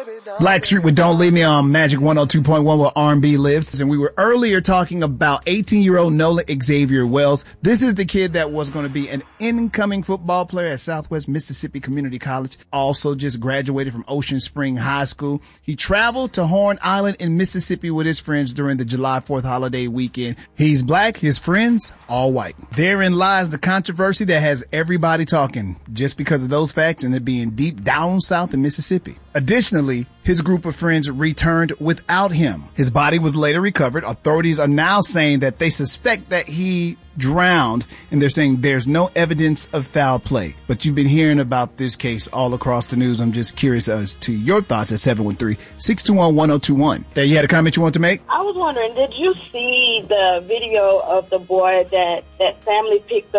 Blackstreet with Don't Leave Me on Magic 102.1 where R&B lives. And we were earlier talking about 18-year-old Nolan Xavier Wells. This is the kid that was going to be an incoming football player at Southwest Mississippi Community College. Also just graduated from Ocean Spring High School. He traveled to Horn Island in Mississippi with his friends during the July 4th holiday weekend. He's black, his friends all white. Therein lies the controversy that has everybody talking just because of those facts and it being deep down south in Mississippi. Additionally, his group of friends returned without him. His body was later recovered. Authorities are now saying that they suspect that he drowned, and they're saying there's no evidence of foul play. But you've been hearing about this case all across the news. I'm just curious as to your thoughts at 713-621-1021. There, you had a comment you want to make? I was wondering, did you see the video of the boy that family picked up